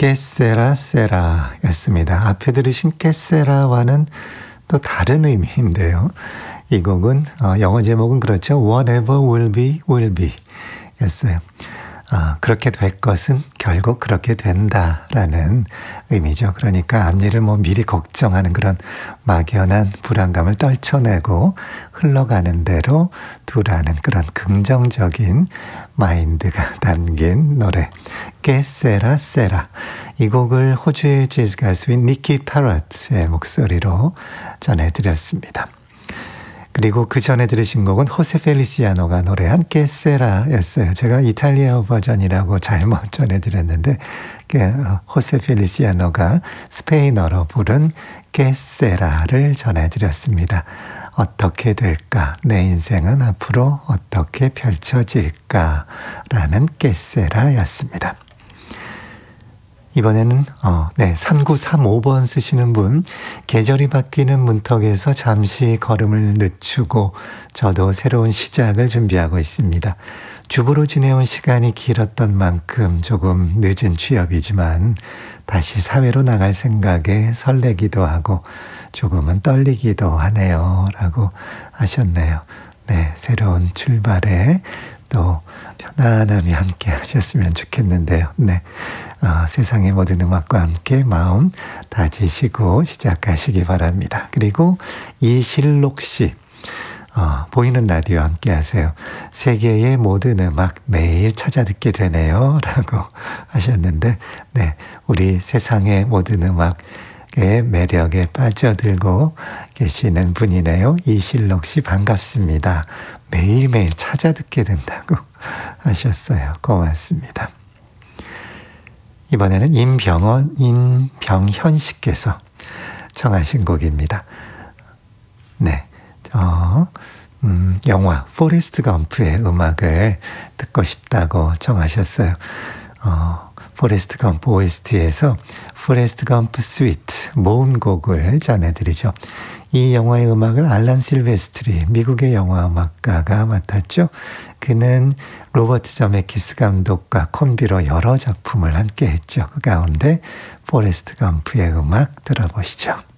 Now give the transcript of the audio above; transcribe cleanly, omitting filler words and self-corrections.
Que sera 였습니다. 앞에 들으신 que sera와는 또 다른 의미인데요. 이 곡은 영어 제목은 그렇죠. Whatever will be, will be 였어요. 그렇게 될 것은 결국 그렇게 된다라는 의미죠. 그러니까 앞일을 미리 걱정하는 그런 막연한 불안감을 떨쳐내고 흘러가는 대로 두라는 그런 긍정적인 마인드가 담긴 노래 Que sera sera. 이 곡을 호주의 재즈 가수인 니키 파럿의 목소리로 전해드렸습니다. 그리고 그 전에 들으신 곡은 호세 펠리시아노가 노래한 Que sera였어요. 제가 이탈리아어 버전이라고 잘못 전해드렸는데 호세 펠리시아노가 스페인어로 부른 Que sera를 전해드렸습니다. 어떻게 될까? 내 인생은 앞으로 어떻게 펼쳐질까? 라는 Que sera였습니다. 이번에는 3935번 쓰시는 분, 계절이 바뀌는 문턱에서 잠시 걸음을 늦추고 저도 새로운 시작을 준비하고 있습니다. 주부로 지내온 시간이 길었던 만큼 조금 늦은 취업이지만 다시 사회로 나갈 생각에 설레기도 하고 조금은 떨리기도 하네요. 라고 하셨네요. 네, 새로운 출발에 또 편안함이 함께 하셨으면 좋겠는데요. 네. 세상의 모든 음악과 함께 마음 다지시고 시작하시기 바랍니다. 그리고 이실록 씨, 보이는 라디오 함께 하세요. 세계의 모든 음악 매일 찾아 듣게 되네요. 라고 하셨는데, 네, 우리 세상의 모든 음악의 매력에 빠져들고 계시는 분이네요. 이실록 씨 반갑습니다. 매일매일 찾아 듣게 된다고 하셨어요. 고맙습니다. 이번에는 임병현 씨께서 청하신 곡입니다. 네, 영화 포레스트 검프의 음악을 듣고 싶다고 청하셨어요. 포레스트 검프 OST에서 포레스트 검프 스위트 모음곡을 전해드리죠. 이 영화의 음악을 알란 실베스트리 미국의 영화 음악가가 맡았죠. 그는 로버트 저메키스 감독과 콤비로 여러 작품을 함께 했죠. 그 가운데 포레스트 검프의 음악 들어보시죠.